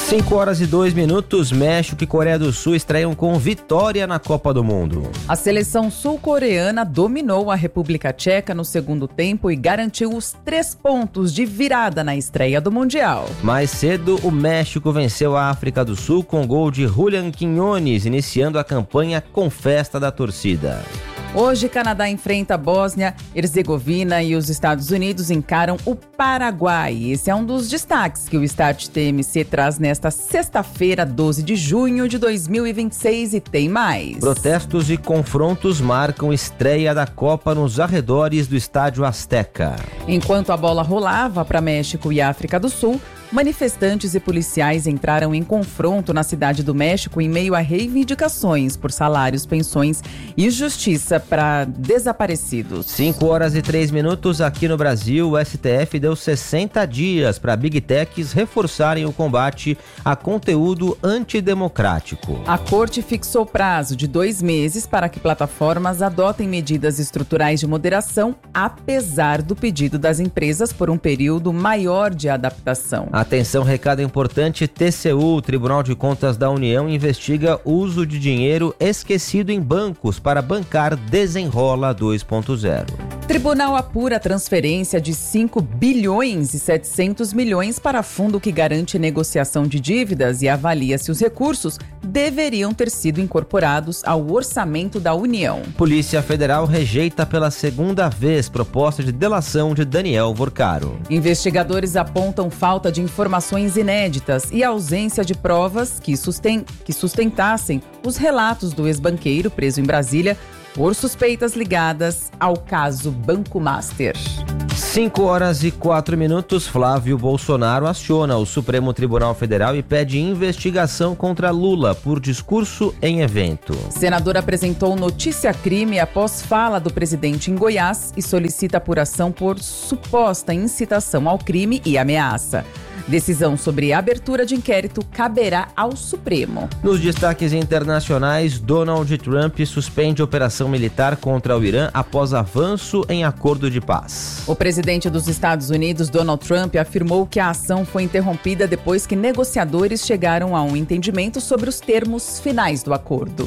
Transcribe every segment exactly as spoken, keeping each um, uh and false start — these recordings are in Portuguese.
cinco horas e dois minutos, México e Coreia do Sul estreiam com vitória na Copa do Mundo. A seleção sul-coreana dominou a República Tcheca no segundo tempo e garantiu os três pontos de virada na estreia do Mundial. Mais cedo, o México venceu a África do Sul com gol de Julián Quiñones, iniciando a campanha com festa da torcida. Hoje, Canadá enfrenta a Bósnia, Herzegovina e os Estados Unidos encaram o Paraguai. Esse é um dos destaques que o Start T M C traz nesta sexta-feira, doze de junho de dois mil e vinte e seis, e tem mais. Protestos e confrontos marcam estreia da Copa nos arredores do Estádio Azteca. Enquanto a bola rolava para México e África do Sul, manifestantes e policiais entraram em confronto na Cidade do México em meio a reivindicações por salários, pensões e justiça para desaparecidos. cinco horas e três minutos aqui no Brasil, o S T F deu sessenta dias para Big Techs reforçarem o combate a conteúdo antidemocrático. A corte fixou prazo de dois meses para que plataformas adotem medidas estruturais de moderação, apesar do pedido das empresas por um período maior de adaptação. Atenção, recado importante, T C U, Tribunal de Contas da União, investiga uso de dinheiro esquecido em bancos para bancar Desenrola dois ponto zero. Tribunal apura transferência de cinco bilhões e setecentos milhões para fundo que garante negociação de dívidas e avalia se os recursos deveriam ter sido incorporados ao orçamento da União. Polícia Federal rejeita pela segunda vez proposta de delação de Daniel Vorcaro. Investigadores apontam falta de informações inéditas e ausência de provas que, susten- que sustentassem os relatos do ex-banqueiro preso em Brasília por suspeitas ligadas ao caso Banco Master. cinco horas e quatro minutos, Flávio Bolsonaro aciona o Supremo Tribunal Federal e pede investigação contra Lula por discurso em evento. Senador apresentou notícia-crime após fala do presidente em Goiás e solicita apuração por suposta incitação ao crime e ameaça. Decisão sobre abertura de inquérito caberá ao Supremo. Nos destaques internacionais, Donald Trump suspende operação militar contra o Irã após avanço em acordo de paz. O presidente dos Estados Unidos, Donald Trump, afirmou que a ação foi interrompida depois que negociadores chegaram a um entendimento sobre os termos finais do acordo.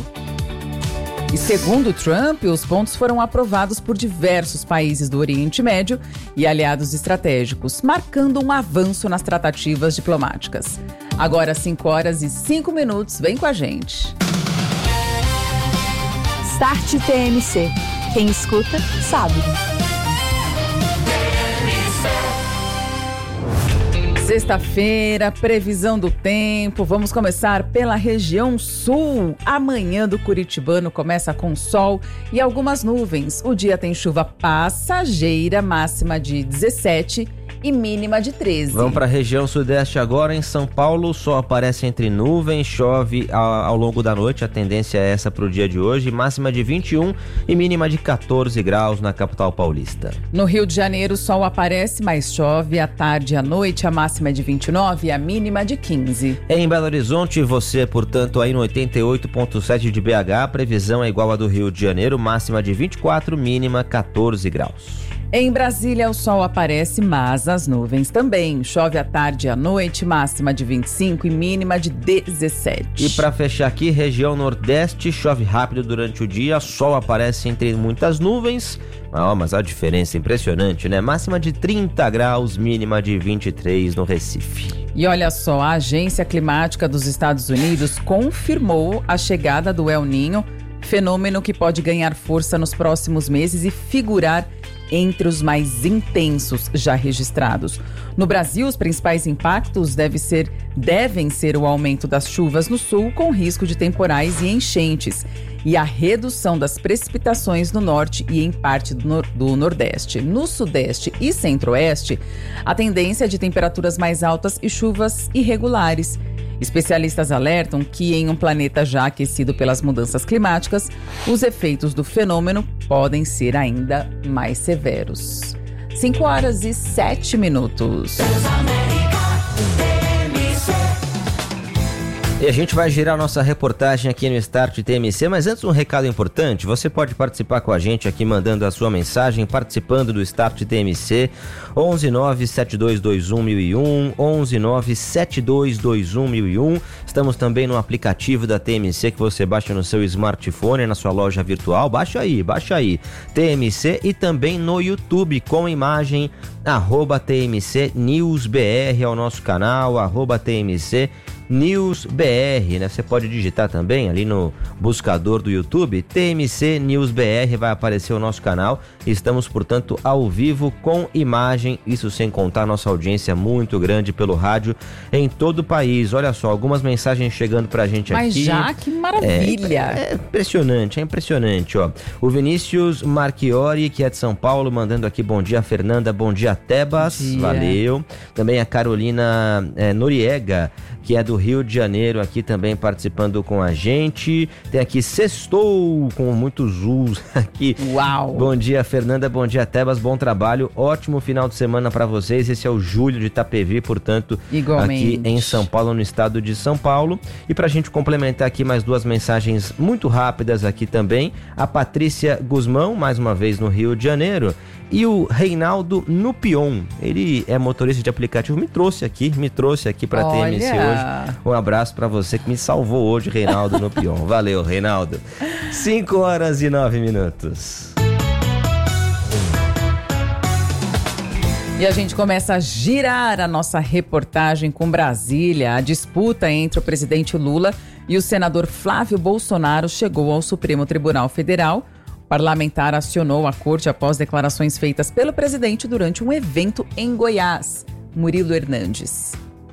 E segundo Trump, os pontos foram aprovados por diversos países do Oriente Médio e aliados estratégicos, marcando um avanço nas tratativas diplomáticas. Agora, cinco horas e cinco minutos, vem com a gente. Start T M C. Quem escuta, sabe. Sexta-feira, previsão do tempo. Vamos começar pela região sul. Amanhã do Curitibano começa com sol e algumas nuvens. O dia tem chuva passageira, máxima de dezessete e mínima de treze. Vamos para a região sudeste agora. Em São Paulo, o sol aparece entre nuvens, chove ao, ao longo da noite. A tendência é essa para o dia de hoje. Máxima de vinte e um e mínima de catorze graus na capital paulista. No Rio de Janeiro, o sol aparece, mas chove à tarde e à noite. A máxima é de vinte e nove e a mínima de quinze. Em Belo Horizonte, você, portanto, aí no oitenta e oito ponto sete de B H, a previsão é igual à do Rio de Janeiro, máxima de vinte e quatro, mínima catorze graus. Em Brasília, o sol aparece, mas as nuvens também. Chove à tarde e à noite, máxima de vinte e cinco e mínima de dezessete. E para fechar aqui, região nordeste, chove rápido durante o dia, sol aparece entre muitas nuvens. Ah, mas a diferença é impressionante, né? Máxima de trinta graus, mínima de vinte e três no Recife. E olha só, a Agência Climática dos Estados Unidos confirmou a chegada do El Niño, fenômeno que pode ganhar força nos próximos meses e figurar entre os mais intensos já registrados. No Brasil, os principais impactos deve ser, devem ser o aumento das chuvas no sul, com risco de temporais e enchentes, e a redução das precipitações no norte e em parte do, nor- do nordeste. No sudeste e centro-oeste, a tendência é de temperaturas mais altas e chuvas irregulares. Especialistas alertam que, em um planeta já aquecido pelas mudanças climáticas, os efeitos do fenômeno podem ser ainda mais severos. cinco horas e sete minutos. E a gente vai girar nossa reportagem aqui no Start T M C, mas antes um recado importante, você pode participar com a gente aqui mandando a sua mensagem, participando do Start T M C, onze nove sete dois dois um mil e um, onze nove sete dois dois um mil e um, estamos também no aplicativo da T M C que você baixa no seu smartphone, na sua loja virtual, baixa aí, baixa aí, T M C, e também no YouTube com imagem, arroba T M C News B R é o nosso canal, arroba T M C News B R, né? Você pode digitar também ali no buscador do YouTube, T M C News B R, vai aparecer o nosso canal. Estamos, portanto, ao vivo com imagem, isso sem contar nossa audiência muito grande pelo rádio em todo o país. Olha só, algumas mensagens chegando pra gente Mas aqui. Mas já, que maravilha! É, é impressionante, é impressionante, ó. O Vinícius Marchiori, que é de São Paulo, mandando aqui bom dia, Fernanda, bom dia, Tebas, dia. Valeu. Também a Carolina é, Noriega, que é do Rio de Janeiro, aqui também participando com a gente. Tem aqui Sextou, com muitos U's aqui. Uau! Bom dia, Fernanda, bom dia, Tebas, bom trabalho, ótimo final de semana para vocês. Esse é o Júlio de Itapevi, portanto, igualmente, aqui em São Paulo, no estado de São Paulo. E pra gente complementar aqui mais duas mensagens muito rápidas aqui também, a Patrícia Guzmão, mais uma vez no Rio de Janeiro, e o Reinaldo Nupion, ele é motorista de aplicativo, me trouxe aqui, me trouxe aqui pra T M C hoje. Um abraço pra você que me salvou hoje, Reinaldo Nupion. Valeu, Reinaldo. cinco horas e nove minutos. E a gente começa a girar a nossa reportagem com Brasília. A disputa entre o presidente Lula e o senador Flávio Bolsonaro chegou ao Supremo Tribunal Federal. O parlamentar acionou a corte após declarações feitas pelo presidente durante um evento em Goiás. Murilo Hernandes.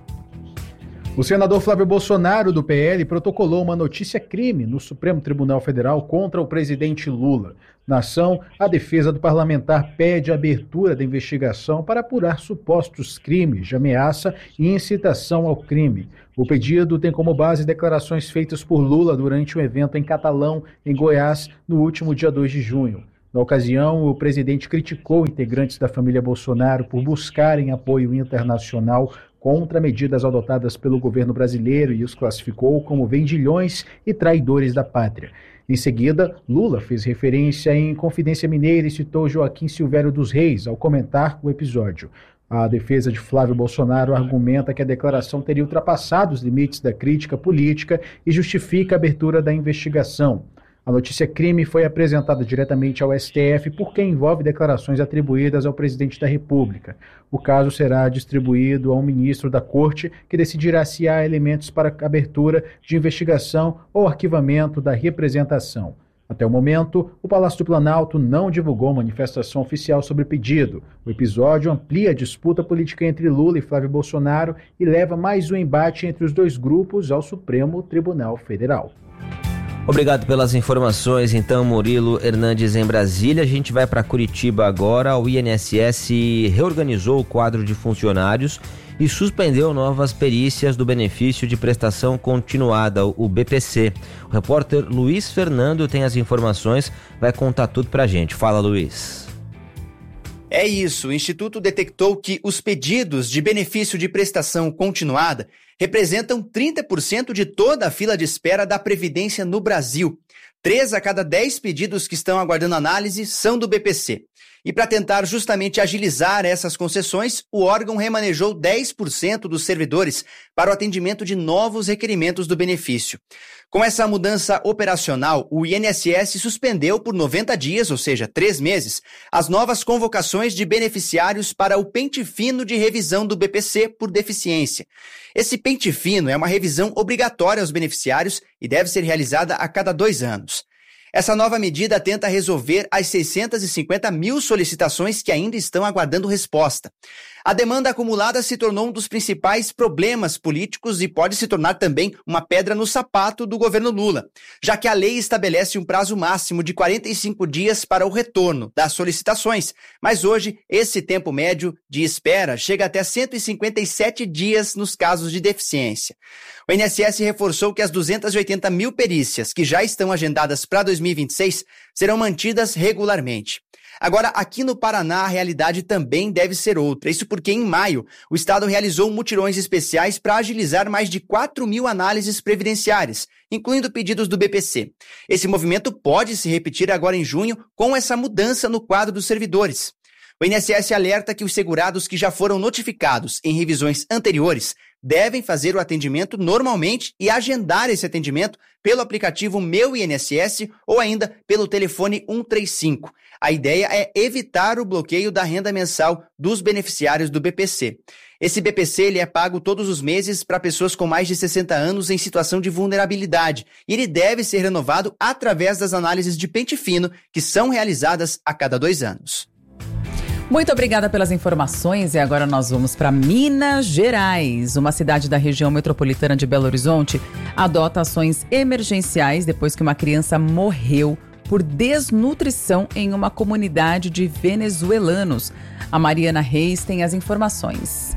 O senador Flávio Bolsonaro, do P L, protocolou uma notícia-crime no Supremo Tribunal Federal contra o presidente Lula. Na ação, a defesa do parlamentar pede a abertura da investigação para apurar supostos crimes de ameaça e incitação ao crime. O pedido tem como base declarações feitas por Lula durante um evento em Catalão, em Goiás, no último dia dois de junho. Na ocasião, o presidente criticou integrantes da família Bolsonaro por buscarem apoio internacional contra medidas adotadas pelo governo brasileiro e os classificou como vendilhões e traidores da pátria. Em seguida, Lula fez referência em Confidência Mineira e citou Joaquim Silvério dos Reis ao comentar o episódio. A defesa de Flávio Bolsonaro argumenta que a declaração teria ultrapassado os limites da crítica política e justifica a abertura da investigação. A notícia-crime foi apresentada diretamente ao S T F porque envolve declarações atribuídas ao presidente da República. O caso será distribuído a um ministro da Corte, que decidirá se há elementos para abertura de investigação ou arquivamento da representação. Até o momento, o Palácio do Planalto não divulgou manifestação oficial sobre o pedido. O episódio amplia a disputa política entre Lula e Flávio Bolsonaro e leva mais um embate entre os dois grupos ao Supremo Tribunal Federal. Obrigado pelas informações, então, Murilo Hernandes em Brasília. A gente vai para Curitiba agora. O I N S S reorganizou o quadro de funcionários e suspendeu novas perícias do benefício de prestação continuada, o B P C. O repórter Luiz Fernando tem as informações, vai contar tudo pra gente. Fala, Luiz. É isso, o Instituto detectou que os pedidos de benefício de prestação continuada representam trinta por cento de toda a fila de espera da Previdência no Brasil. Três a cada dez pedidos que estão aguardando análise são do B P C. E para tentar justamente agilizar essas concessões, o órgão remanejou dez por cento dos servidores para o atendimento de novos requerimentos do benefício. Com essa mudança operacional, o I N S S suspendeu por noventa dias, ou seja, três meses, as novas convocações de beneficiários para o pente fino de revisão do B P C por deficiência. Esse pente fino é uma revisão obrigatória aos beneficiários e deve ser realizada a cada dois anos. Essa nova medida tenta resolver as seiscentas e cinquenta mil solicitações que ainda estão aguardando resposta. A demanda acumulada se tornou um dos principais problemas políticos e pode se tornar também uma pedra no sapato do governo Lula, já que a lei estabelece um prazo máximo de quarenta e cinco dias para o retorno das solicitações, mas hoje esse tempo médio de espera chega até cento e cinquenta e sete dias nos casos de deficiência. O I N S S reforçou que as duzentas e oitenta mil perícias que já estão agendadas para dois mil e vinte e seis serão mantidas regularmente. Agora, aqui no Paraná, a realidade também deve ser outra. Isso porque, em maio, o Estado realizou mutirões especiais para agilizar mais de quatro mil análises previdenciárias, incluindo pedidos do B P C. Esse movimento pode se repetir agora em junho com essa mudança no quadro dos servidores. O I N S S alerta que os segurados que já foram notificados em revisões anteriores devem fazer o atendimento normalmente e agendar esse atendimento pelo aplicativo Meu I N S S ou ainda pelo telefone cento e trinta e cinco. A ideia é evitar o bloqueio da renda mensal dos beneficiários do B P C. Esse B P C ele é pago todos os meses para pessoas com mais de sessenta anos em situação de vulnerabilidade e ele deve ser renovado através das análises de pente fino que são realizadas a cada dois anos. Muito obrigada pelas informações e agora nós vamos para Minas Gerais. Uma cidade da região metropolitana de Belo Horizonte adota ações emergenciais depois que uma criança morreu por desnutrição em uma comunidade de venezuelanos. A Mariana Reis tem as informações.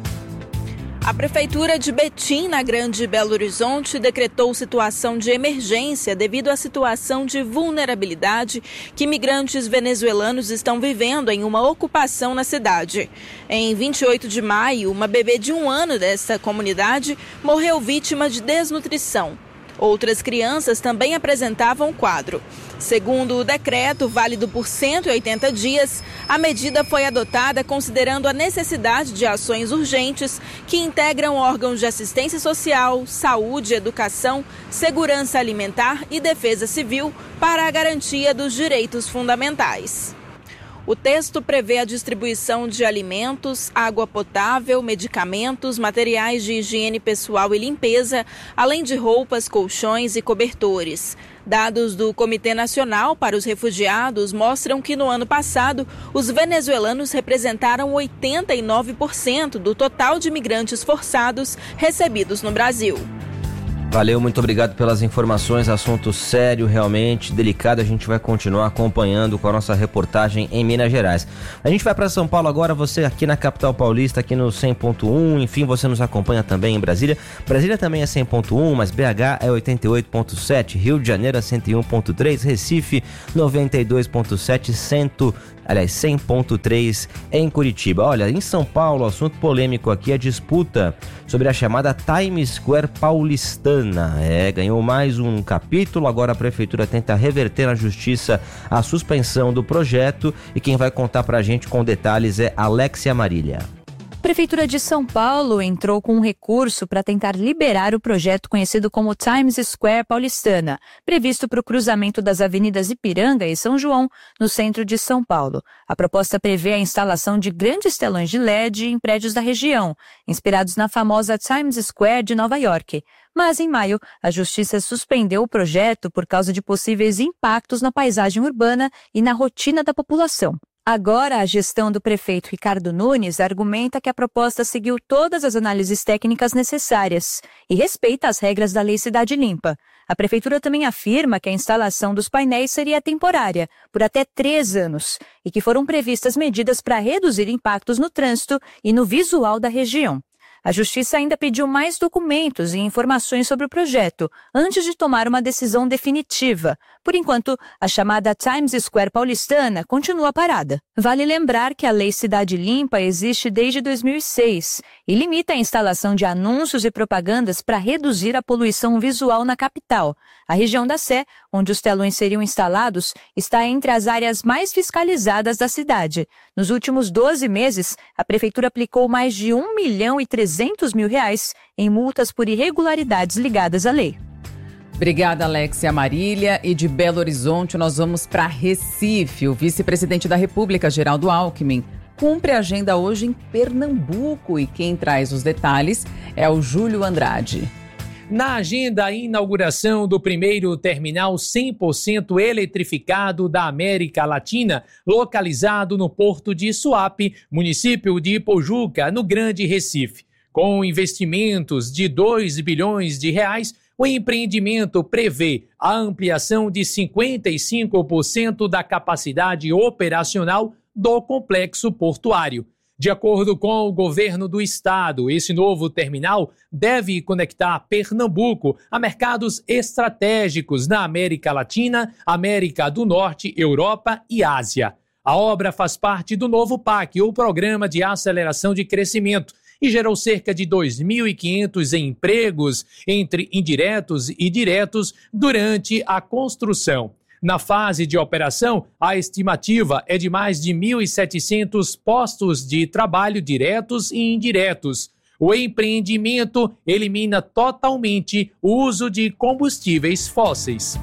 A Prefeitura de Betim, na Grande Belo Horizonte, decretou situação de emergência devido à situação de vulnerabilidade que imigrantes venezuelanos estão vivendo em uma ocupação na cidade. Em vinte e oito de maio, uma bebê de um ano dessa comunidade morreu vítima de desnutrição. Outras crianças também apresentavam o quadro. Segundo o decreto, válido por cento e oitenta dias, a medida foi adotada considerando a necessidade de ações urgentes que integram órgãos de assistência social, saúde, educação, segurança alimentar e defesa civil para a garantia dos direitos fundamentais. O texto prevê a distribuição de alimentos, água potável, medicamentos, materiais de higiene pessoal e limpeza, além de roupas, colchões e cobertores. Dados do Comitê Nacional para os Refugiados mostram que no ano passado, os venezuelanos representaram oitenta e nove por cento do total de imigrantes forçados recebidos no Brasil. Valeu, muito obrigado pelas informações, assunto sério, realmente delicado, a gente vai continuar acompanhando com a nossa reportagem em Minas Gerais. A gente vai para São Paulo agora, você aqui na capital paulista, aqui no cem ponto um, enfim, você nos acompanha também em Brasília. Brasília também é cem ponto um, mas B H é oitenta e oito ponto sete, Rio de Janeiro é cento e um ponto três, Recife noventa e dois ponto sete, cento aliás, cem ponto três em Curitiba. Olha, em São Paulo, assunto polêmico aqui é a disputa sobre a chamada Times Square paulistana. É, ganhou mais um capítulo, agora a prefeitura tenta reverter na justiça a suspensão do projeto e quem vai contar pra gente com detalhes é Alexia Marília. A Prefeitura de São Paulo entrou com um recurso para tentar liberar o projeto conhecido como Times Square paulistana, previsto para o cruzamento das avenidas Ipiranga e São João, no centro de São Paulo. A proposta prevê a instalação de grandes telões de L E D em prédios da região, inspirados na famosa Times Square de Nova York. Mas, em maio, a Justiça suspendeu o projeto por causa de possíveis impactos na paisagem urbana e na rotina da população. Agora, a gestão do prefeito Ricardo Nunes argumenta que a proposta seguiu todas as análises técnicas necessárias e respeita as regras da Lei Cidade Limpa. A prefeitura também afirma que a instalação dos painéis seria temporária, por até três anos, e que foram previstas medidas para reduzir impactos no trânsito e no visual da região. A Justiça ainda pediu mais documentos e informações sobre o projeto, antes de tomar uma decisão definitiva. Por enquanto, a chamada Times Square paulistana continua parada. Vale lembrar que a Lei Cidade Limpa existe desde dois mil e seis e limita a instalação de anúncios e propagandas para reduzir a poluição visual na capital. A região da Sé, onde os telões seriam instalados, está entre as áreas mais fiscalizadas da cidade. Nos últimos doze meses, a Prefeitura aplicou mais de um milhão e trezentos mil reais em multas por irregularidades ligadas à lei. Obrigada, Alexia Marília. E de Belo Horizonte, nós vamos para Recife. O vice-presidente da República, Geraldo Alckmin, cumpre a agenda hoje em Pernambuco. E quem traz os detalhes é o Júlio Andrade. Na agenda, a inauguração do primeiro terminal cem por cento eletrificado da América Latina, localizado no porto de Suape, município de Ipojuca, no Grande Recife. Com investimentos de dois bilhões de reais, o empreendimento prevê a ampliação de cinquenta e cinco por cento da capacidade operacional do complexo portuário. De acordo com o governo do estado, esse novo terminal deve conectar Pernambuco a mercados estratégicos na América Latina, América do Norte, Europa e Ásia. A obra faz parte do novo P A C, o Programa de Aceleração de Crescimento, e gerou cerca de dois mil e quinhentos empregos, entre indiretos e diretos, durante a construção. Na fase de operação, a estimativa é de mais de mil e setecentos postos de trabalho diretos e indiretos. O empreendimento elimina totalmente o uso de combustíveis fósseis.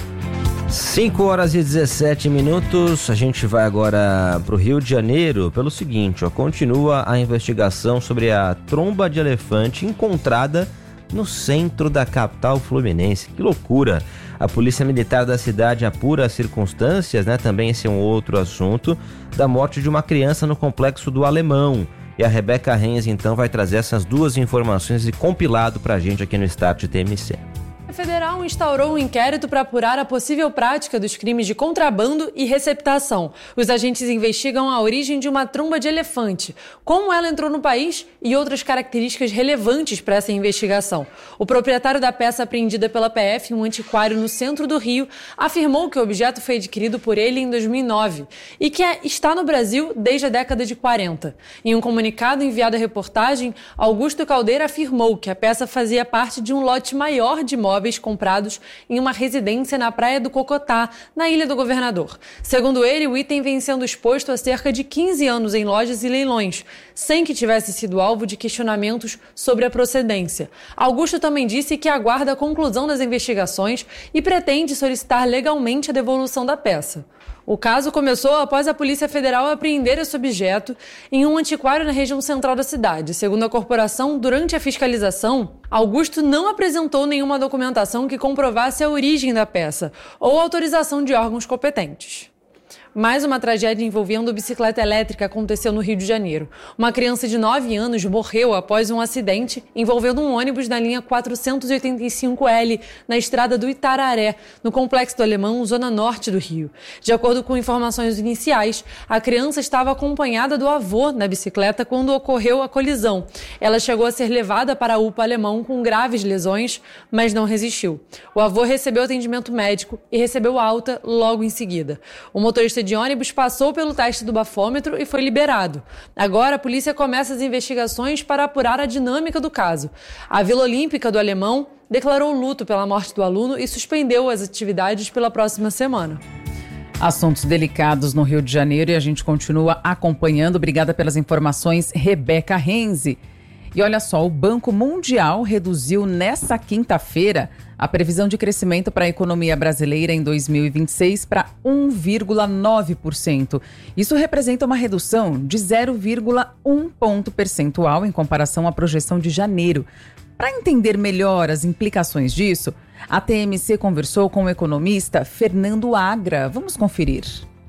cinco horas e dezessete minutos, a gente vai agora para o Rio de Janeiro pelo seguinte, ó, continua a investigação sobre a tromba de elefante encontrada no centro da capital fluminense. Que loucura! A Polícia Militar da cidade apura as circunstâncias, né? Também esse é um outro assunto, da morte de uma criança no Complexo do Alemão. E a Rebeca Renz, então, vai trazer essas duas informações e compilado pra gente aqui no Start de T M C. A Federal instaurou um inquérito para apurar a possível prática dos crimes de contrabando e receptação. Os agentes investigam a origem de uma tromba de elefante, como ela entrou no país e outras características relevantes para essa investigação. O proprietário da peça apreendida pela P F, um antiquário no centro do Rio, afirmou que o objeto foi adquirido por ele em dois mil e nove e que está no Brasil desde a década de quarenta. Em um comunicado enviado à reportagem, Augusto Caldeira afirmou que a peça fazia parte de um lote maior de móveis comprados em uma residência na Praia do Cocotá, na Ilha do Governador. Segundo ele, o item vem sendo exposto há cerca de quinze anos em lojas e leilões, sem que tivesse sido alvo de questionamentos sobre a procedência. Augusto também disse que aguarda a conclusão das investigações e pretende solicitar legalmente a devolução da peça. O caso começou após a Polícia Federal apreender esse objeto em um antiquário na região central da cidade. Segundo a corporação, durante a fiscalização, Augusto não apresentou nenhuma documentação que comprovasse a origem da peça ou autorização de órgãos competentes. Mais uma tragédia envolvendo bicicleta elétrica aconteceu no Rio de Janeiro. Uma criança de nove anos morreu após um acidente envolvendo um ônibus na linha quatrocentos e oitenta e cinco L, na estrada do Itararé, no Complexo do Alemão, zona norte do Rio. De acordo com informações iniciais, a criança estava acompanhada do avô na bicicleta quando ocorreu a colisão. Ela chegou a ser levada para a U P A Alemão com graves lesões, mas não resistiu. O avô recebeu atendimento médico e recebeu alta logo em seguida. O motorista de ônibus passou pelo teste do bafômetro e foi liberado. Agora, a polícia começa as investigações para apurar a dinâmica do caso. A Vila Olímpica do Alemão declarou luto pela morte do aluno e suspendeu as atividades pela próxima semana. Assuntos delicados no Rio de Janeiro e a gente continua acompanhando. Obrigada pelas informações, Rebeca Renze. E olha só, o Banco Mundial reduziu nesta quinta-feira a previsão de crescimento para a economia brasileira em dois mil e vinte e seis para um vírgula nove por cento. Isso representa uma redução de zero vírgula um ponto percentual em comparação à projeção de janeiro. Para entender melhor as implicações disso, a T M C conversou com o economista Fernando Agra. Vamos conferir.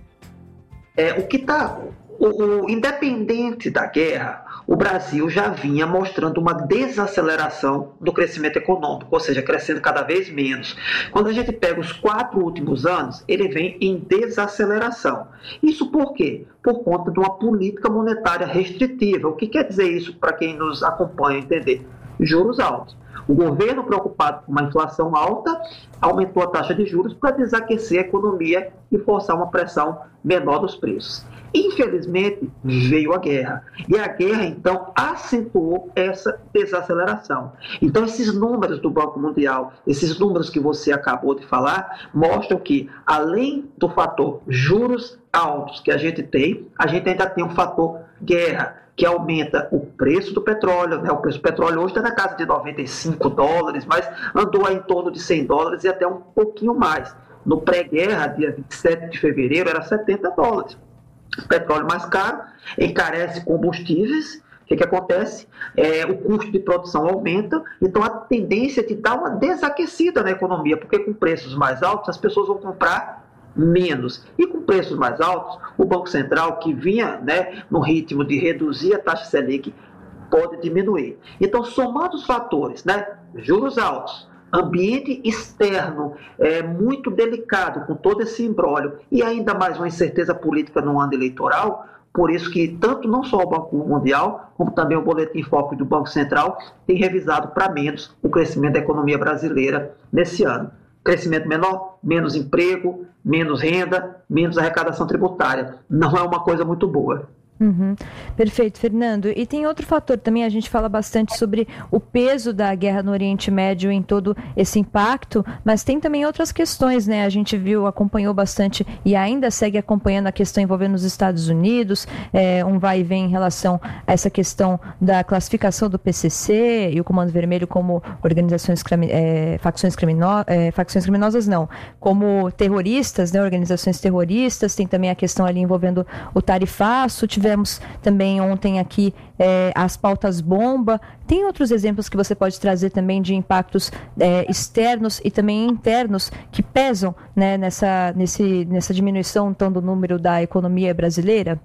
É, o que está... O, o, independente da guerra, o Brasil já vinha mostrando uma desaceleração do crescimento econômico, ou seja, crescendo cada vez menos. Quando a gente pega os quatro últimos anos, ele vem em desaceleração. Isso por quê? Por conta de uma política monetária restritiva. O que quer dizer isso para quem nos acompanha entender? Juros altos. O governo, preocupado com uma inflação alta, aumentou a taxa de juros para desaquecer a economia e forçar uma pressão menor dos preços. Infelizmente, veio a guerra. E a guerra, então, acentuou essa desaceleração. Então, esses números do Banco Mundial, esses números que você acabou de falar, mostram que, além do fator juros altos que a gente tem, a gente ainda tem um fator guerra, que aumenta o preço do petróleo, né? O preço do petróleo hoje está na casa de noventa e cinco dólares, mas andou aí em torno de cem dólares e até um pouquinho mais. No pré-guerra, dia vinte e sete de fevereiro, era setenta dólares. O petróleo mais caro encarece combustíveis. O que, que acontece? É, o custo de produção aumenta, então a tendência é de dar uma desaquecida na economia, porque com preços mais altos as pessoas vão comprar menos. E com preços mais altos, o Banco Central, que vinha, né, no ritmo de reduzir a taxa Selic, pode diminuir. Então, somando os fatores, né, juros altos, ambiente externo é, muito delicado com todo esse imbróglio e ainda mais uma incerteza política no ano eleitoral, por isso que tanto não só o Banco Mundial, como também o Boletim Focus do Banco Central tem revisado para menos o crescimento da economia brasileira nesse ano. crescimento menor, menos emprego, menos renda, menos arrecadação tributária. Não é uma coisa muito boa. Uhum. Perfeito, Fernando. E tem outro fator também, a gente fala bastante sobre o peso da guerra no Oriente Médio em todo esse impacto, mas tem também outras questões, né? A gente viu, acompanhou bastante e ainda segue acompanhando a questão envolvendo os Estados Unidos, é, um vai e vem em relação a essa questão da classificação do P C C e o Comando Vermelho como organizações, é, facções, crimino, é, facções criminosas, não, como terroristas, né? Organizações terroristas. Tem também a questão ali envolvendo o tarifaço. Tivemos também ontem aqui é, as pautas bomba. Tem outros exemplos que você pode trazer também de impactos é, externos e também internos que pesam, né, nessa, nesse, nessa diminuição então, do número da economia brasileira?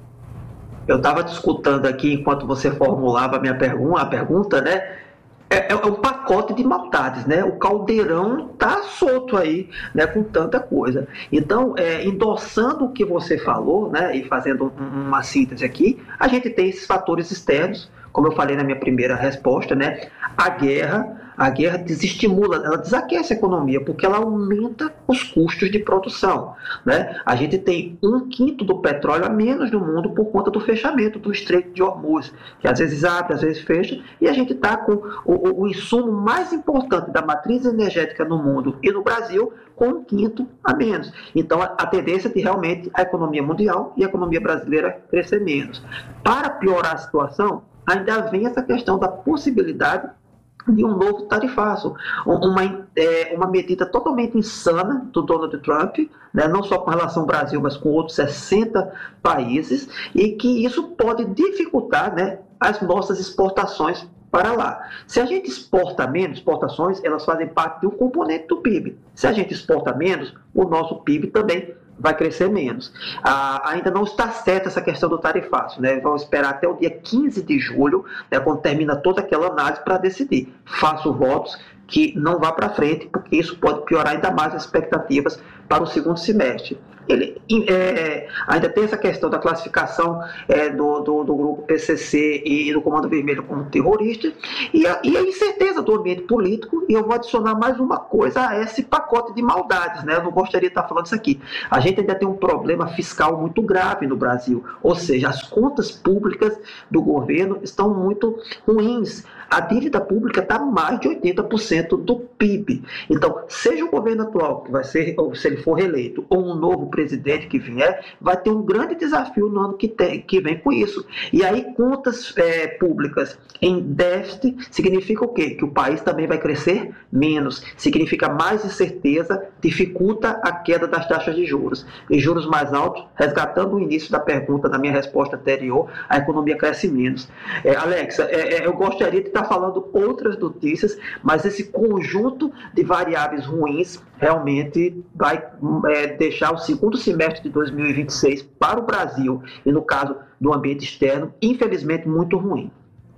Eu estava te escutando aqui enquanto você formulava a minha pergunta, a pergunta, né? É, é um pacote de maldades, né? O caldeirão tá solto aí, né? Com tanta coisa. Então, é, endossando o que você falou, né? E fazendo uma síntese aqui, a gente tem esses fatores externos, como eu falei na minha primeira resposta, né? A guerra, a guerra desestimula, ela desaquece a economia, porque ela aumenta os custos de produção, né? A gente tem um quinto do petróleo a menos no mundo por conta do fechamento do Estreito de Hormuz, que às vezes abre, às vezes fecha, e a gente está com o, o, o insumo mais importante da matriz energética no mundo e no Brasil com um quinto a menos. Então, a, a tendência é de realmente a economia mundial e a economia brasileira crescer menos. Para piorar a situação, ainda vem essa questão da possibilidade de um novo tarifaço, uma, é, uma medida totalmente insana do Donald Trump, né, não só com relação ao Brasil, mas com outros sessenta países, e que isso pode dificultar, né, as nossas exportações para lá. Se a gente exporta menos, exportações, elas fazem parte de um componente do P I B. Se a gente exporta menos, o nosso P I B também vai crescer menos. Ah, ainda não está certa essa questão do tarifaço, né? Vamos esperar até o dia quinze de julho, né, quando termina toda aquela análise, para decidir. Faço votos que não vá para frente, porque isso pode piorar ainda mais as expectativas para o segundo semestre. Ele é, ainda tem essa questão da classificação é, do, do, do grupo P C C e do Comando Vermelho como terrorista, e a, e a incerteza do ambiente político, e eu vou adicionar mais uma coisa a esse pacote de maldades, né? Eu não gostaria de estar falando isso aqui. A gente ainda tem um problema fiscal muito grave no Brasil, ou seja, as contas públicas do governo estão muito ruins. A dívida pública está mais de oitenta por cento do P I B. Então, seja o governo atual, que vai ser, ou se ele for reeleito, ou um novo presidente que vier, vai ter um grande desafio no ano que, tem, que vem com isso. E aí, contas é, públicas em déficit significa o quê? Que o país também vai crescer menos. Significa mais incerteza, dificulta a queda das taxas de juros. E juros mais altos, resgatando o início da pergunta, da minha resposta anterior, a economia cresce menos. É, Alexa, é, é, eu gostaria de estar falando outras notícias, mas esse conjunto de variáveis ruins realmente vai é, deixar o segundo semestre de dois mil e vinte e seis para o Brasil, e no caso do ambiente externo, infelizmente muito ruim.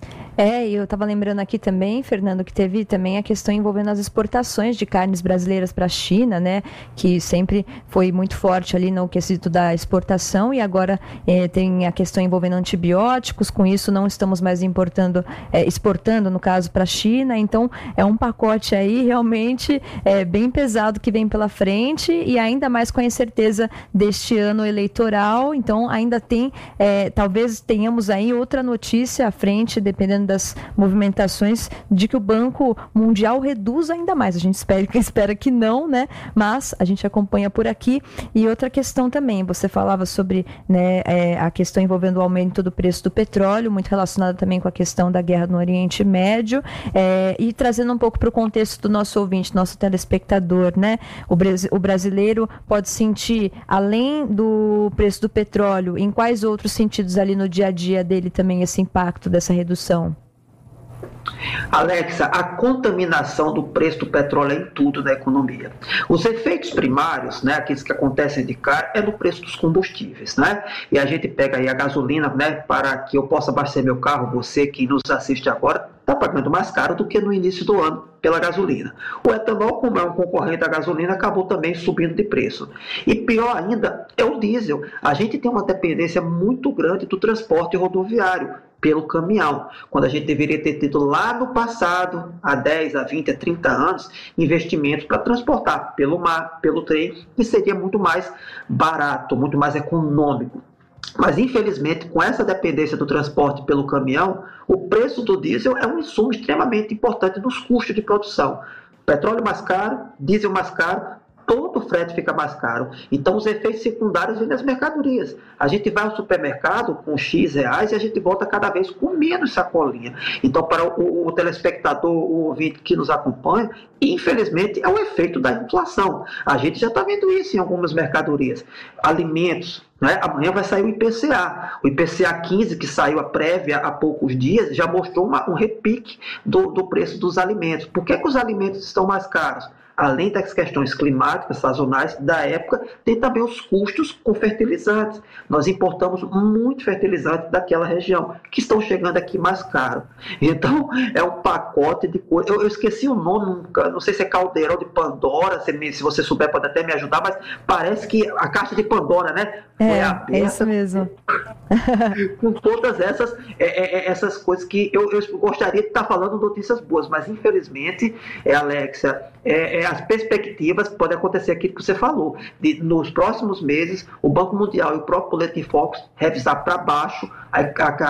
É, e eu estava lembrando aqui também, Fernando, que teve também a questão envolvendo as exportações de carnes brasileiras para a China, né, que sempre foi muito forte ali no quesito da exportação, e agora é, tem a questão envolvendo antibióticos. Com isso não estamos mais importando, é, exportando, no caso, para a China. Então é um pacote aí realmente é, bem pesado que vem pela frente, e ainda mais com a incerteza deste ano eleitoral. Então ainda tem, é, talvez tenhamos aí outra notícia à frente, dependendo das movimentações, de que o Banco Mundial reduz ainda mais. A gente espera, espera que não, né? Mas a gente acompanha por aqui. E outra questão também, você falava sobre, né, é, a questão envolvendo o aumento do preço do petróleo, muito relacionada também com a questão da guerra no Oriente Médio, é, e trazendo um pouco para o contexto do nosso ouvinte, nosso telespectador, né? O, o brasileiro pode sentir, além do preço do petróleo, em quais outros sentidos ali no dia a dia dele também esse impacto dessa redução? Alexa, a contaminação do preço do petróleo é em tudo na economia. Os efeitos primários, né, aqueles que acontecem de cara, é no preço dos combustíveis, né? E a gente pega aí a gasolina, né, para que eu possa abastecer meu carro, você que nos assiste agora, está pagando mais caro do que no início do ano pela gasolina. O etanol, como é um concorrente da gasolina, acabou também subindo de preço. E pior ainda é o diesel. A gente tem uma dependência muito grande do transporte rodoviário pelo caminhão, quando a gente deveria ter tido lá no passado, há dez, a vinte, a trinta anos, investimentos para transportar pelo mar, pelo trem, que seria muito mais barato, muito mais econômico. Mas, infelizmente, com essa dependência do transporte pelo caminhão, o preço do diesel é um insumo extremamente importante nos custos de produção. Petróleo mais caro, diesel mais caro, todo o frete fica mais caro. Então, os efeitos secundários vêm nas mercadorias. A gente vai ao supermercado com X reais e a gente volta cada vez com menos sacolinha. Então, para o, o telespectador, o ouvinte que nos acompanha, infelizmente, é um efeito da inflação. A gente já está vendo isso em algumas mercadorias. Alimentos, né? Amanhã vai sair o I P C A. O I P C A quinze, que saiu a prévia há poucos dias, já mostrou uma, um repique do, do preço dos alimentos. Por que, que os alimentos estão mais caros? Além das questões climáticas, sazonais da época, tem também os custos com fertilizantes. Nós importamos muito fertilizante daquela região, que estão chegando aqui mais caro. Então, é um pacote de coisas. Eu, eu esqueci o nome, não sei se é caldeirão de Pandora, se, me, se você souber pode até me ajudar, mas parece que a caixa de Pandora, né? Foi é, aberta, é isso mesmo. Com todas essas, é, é, essas coisas que eu, eu gostaria de estar falando notícias boas, mas infelizmente, é, Alexia, é, é, as perspectivas podem acontecer aquilo que você falou. De, nos próximos meses, o Banco Mundial e o próprio Boletim Focus revisar para baixo a,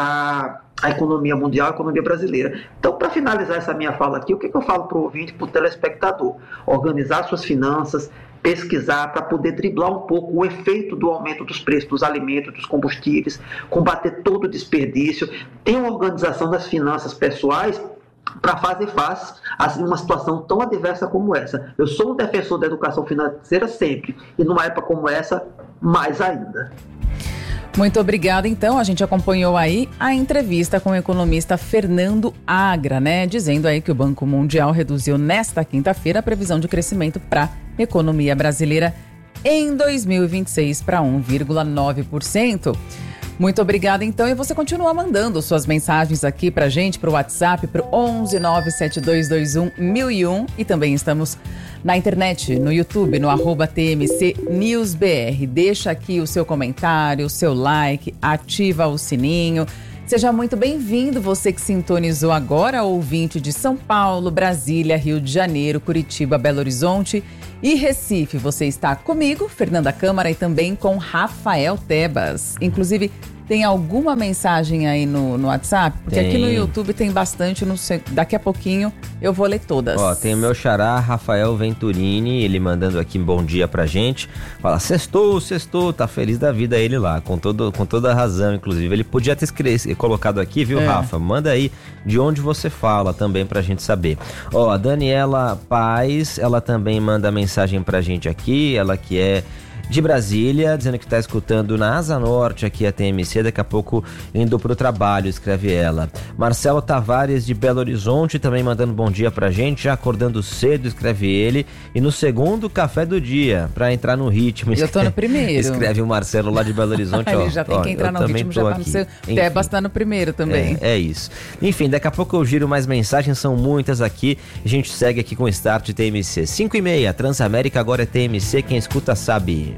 a, a economia mundial, a economia brasileira. Então, para finalizar essa minha fala aqui, o que, que eu falo para o ouvinte, para o telespectador? Organizar suas finanças, pesquisar para poder driblar um pouco o efeito do aumento dos preços dos alimentos, dos combustíveis, combater todo o desperdício, ter uma organização das finanças pessoais para fazer face a uma situação tão adversa como essa. Eu sou um defensor da educação financeira sempre, e numa época como essa, mais ainda. Muito obrigada, então. A gente acompanhou aí a entrevista com o economista Fernando Agra, né? Dizendo aí que o Banco Mundial reduziu nesta quinta-feira a previsão de crescimento para a economia brasileira em dois mil e vinte e seis para um vírgula nove por cento. Muito obrigada, então, e você continua mandando suas mensagens aqui pra gente, pro WhatsApp, pro onze nove sete dois dois um mil e um, e também estamos na internet, no YouTube, no arroba T M C News B R. Deixa aqui o seu comentário, o seu like, ativa o sininho. Seja muito bem-vindo, você que sintonizou agora, ouvinte de São Paulo, Brasília, Rio de Janeiro, Curitiba, Belo Horizonte e Recife. Você está comigo, Fernanda Câmara, e também com Rafael Tebas. Inclusive, tem alguma mensagem aí no, no WhatsApp? Porque tem. Aqui no YouTube tem bastante, não sei, daqui a pouquinho eu vou ler todas. Ó, tem o meu xará, Rafael Venturini, ele mandando aqui um bom dia pra gente. Fala, sextou, sextou, tá feliz da vida ele lá, com, todo, com toda a razão, inclusive. Ele podia ter escre- colocado aqui, viu, é. Rafa? Manda aí de onde você fala também pra gente saber. Ó, a Daniela Paz, ela também manda mensagem pra gente aqui, ela que é de Brasília, dizendo que está escutando na Asa Norte aqui a T M C, daqui a pouco indo pro trabalho, escreve ela. Marcelo Tavares de Belo Horizonte também mandando bom dia pra gente, já acordando cedo, escreve ele, e no segundo café do dia, pra entrar no ritmo. Eu tô no primeiro. Escreve o Marcelo lá de Belo Horizonte, ó. Ele já tem ó, que entrar no ritmo, já tá no seu... Tebas tá no primeiro também. É, é isso. Enfim, daqui a pouco eu giro mais mensagens, são muitas aqui, a gente segue aqui com o Start T M C. cinco e meia, Transamérica agora é T M C, quem escuta sabe.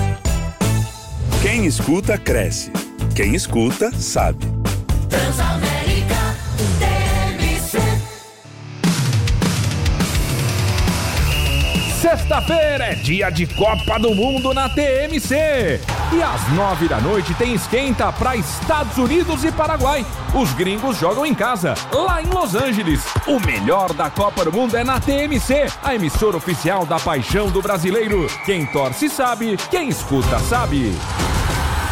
Quem escuta, cresce. Quem escuta, sabe. Transamérica T M C. Sexta-feira é dia de Copa do Mundo na T M C. E às nove da noite tem esquenta para Estados Unidos e Paraguai. Os gringos jogam em casa, lá em Los Angeles. O melhor da Copa do Mundo é na T M C, a emissora oficial da paixão do brasileiro. Quem torce sabe, quem escuta sabe.